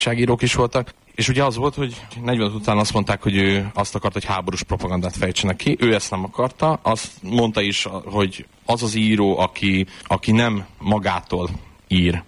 újságírók is voltak. És ugye az volt, hogy 45 után azt mondták, hogy ő azt akart, hogy háborús propagandát fejtsenek ki. Ő ezt nem akarta. Azt mondta is, hogy az az író, aki nem magától ír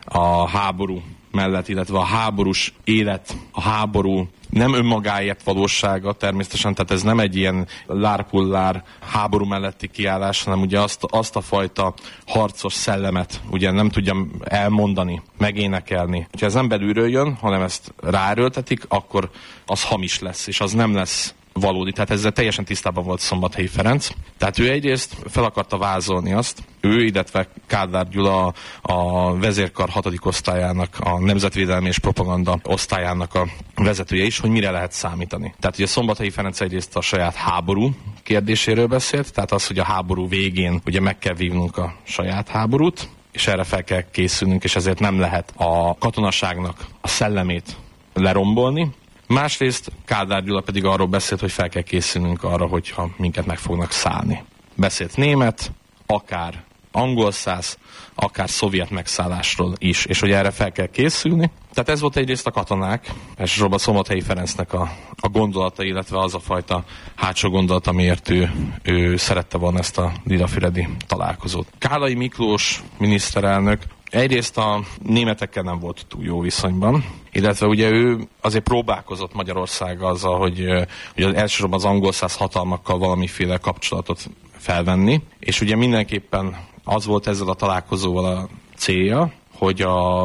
a háború mellett, illetve a háborús élet, a háború nem önmagáért valósága természetesen, tehát ez nem egy ilyen lárpullár háború melletti kiállás, hanem ugye azt a fajta harcos szellemet ugye nem tudja elmondani, megénekelni. Ha ez nem belülről jön, hanem ezt ráerőltetik, akkor az hamis lesz, és az nem lesz valódi. Tehát ezzel teljesen tisztában volt Szombathelyi Ferenc. Tehát ő egyrészt fel akarta vázolni azt, ő, illetve Kádár Gyula a vezérkar 6. osztályának, a nemzetvédelmi és propaganda osztályának a vezetője is, hogy mire lehet számítani. Tehát ugye Szombathelyi Ferenc egyrészt a saját háború kérdéséről beszélt, tehát az, hogy a háború végén ugye meg kell vívnunk a saját háborút, és erre fel kell készülnünk, és ezért nem lehet a katonaságnak a szellemét lerombolni. Másrészt Kádár Gyula pedig arról beszélt, hogy fel kell készülnünk arra, hogyha minket meg fognak szállni. Beszélt német, akár angol száz, akár szovjet megszállásról is, és hogy erre fel kell készülni. Tehát ez volt egyrészt a katonák, elsősorban Szombathelyi Ferencnek a gondolata, illetve az a fajta hátsó gondolat, amiért ő szerette volna ezt a lilafüredi találkozót. Kálai Miklós miniszterelnök egyrészt a németekkel nem volt túl jó viszonyban, illetve ugye ő azért próbálkozott Magyarország azzal, hogy elsősorban az angol száz hatalmakkal valamiféle kapcsolatot felvenni, és ugye mindenképpen az volt ezzel a találkozóval a célja, hogy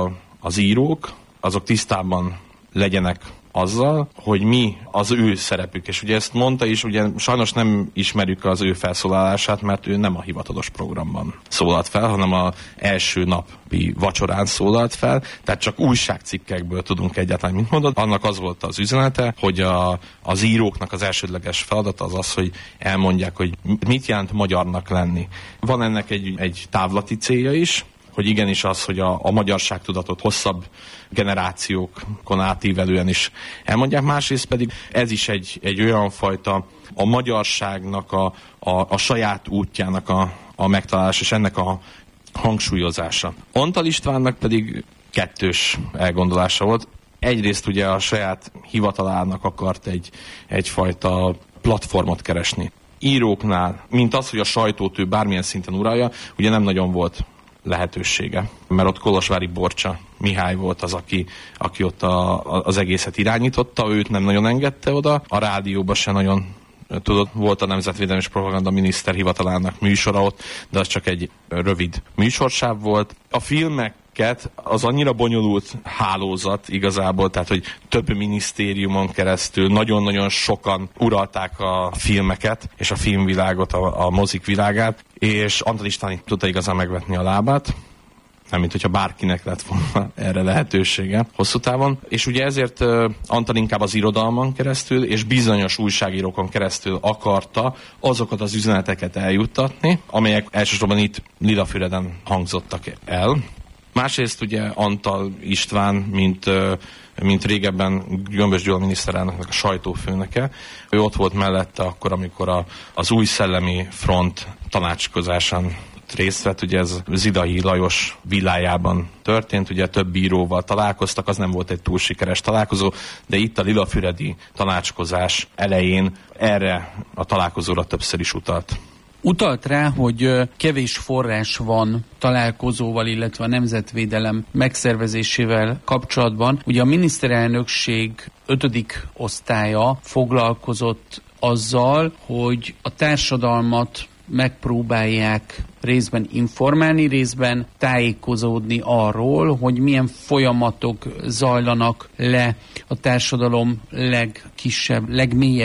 az írók azok tisztában legyenek azzal, hogy mi az ő szerepük. És ugye ezt mondta is, ugye sajnos nem ismerjük az ő felszólalását, mert ő nem a hivatalos programban szólalt fel, hanem az első napi vacsorán szólalt fel, tehát csak újságcikkekből tudunk egyáltalán, mint mondod. Annak az volt az üzenete, hogy az íróknak az elsődleges feladata az, hogy elmondják, hogy mit jelent magyarnak lenni. Van ennek egy távlati célja is, hogy igenis az, hogy a magyarságtudatot hosszabb generációkon átívelően is elmondják. Másrészt pedig ez is egy olyan fajta a magyarságnak a saját útjának a megtalálása, és ennek a hangsúlyozása. Antal Istvánnak pedig kettős elgondolása volt. Egyrészt ugye a saját hivatalának akart egyfajta platformot keresni. Íróknál, mint az, hogy a sajtót ő bármilyen szinten uralja, ugye nem nagyon volt lehetősége. Mert ott Kolozsvári Borcsa Mihály volt az, aki ott az egészet irányította, őt nem nagyon engedte oda, a rádióban se nagyon tudott, volt a Nemzetvédelmi és Propaganda Miniszter hivatalának műsora ott, de az csak egy rövid műsorsáv volt. A filmeket az annyira bonyolult hálózat igazából, tehát hogy több minisztériumon keresztül nagyon-nagyon sokan uralták a filmeket és a filmvilágot, a mozik világát, és Antal István tudta igazán megvetni a lábát, nem mint hogyha bárkinek lett volna erre lehetősége hosszú távon. És ugye ezért Antal inkább az irodalmon keresztül és bizonyos újságírókon keresztül akarta azokat az üzeneteket eljuttatni, amelyek elsősorban itt Lilafüreden hangzottak el. Másrészt ugye Antal István, mint régebben Gömbös Gyula miniszterelnöknek a sajtófőnöke, ő ott volt mellette akkor, amikor az Új Szellemi Front tanácskozásán részt vett, ugye ez Zidahi Lajos villájában történt, ugye több bíróval találkoztak, az nem volt egy túl sikeres találkozó, de itt a lilafüredi tanácskozás elején erre a találkozóra többször is utalt. Utalt rá, hogy kevés forrás van találkozóval, illetve a nemzetvédelem megszervezésével kapcsolatban. Ugye a miniszterelnökség 5. osztálya foglalkozott azzal, hogy a társadalmat megpróbálják részben informálni, részben tájékozódni arról, hogy milyen folyamatok zajlanak le a társadalom legkisebb, legmélyebb